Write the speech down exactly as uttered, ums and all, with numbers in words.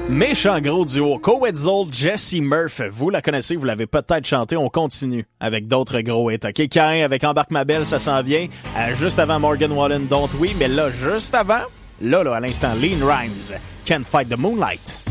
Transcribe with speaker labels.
Speaker 1: Méchant gros duo, Coetzel, Jesse Murph. Vous la connaissez, vous l'avez peut-être chanté. On continue avec d'autres gros hits. OK, Cain avec Embarque ma belle, ça s'en vient. Euh, juste avant Morgan Wallen, Don't We. Mais là, juste avant, là, là, à l'instant, Lean Rhymes, Can't Fight the Moonlight.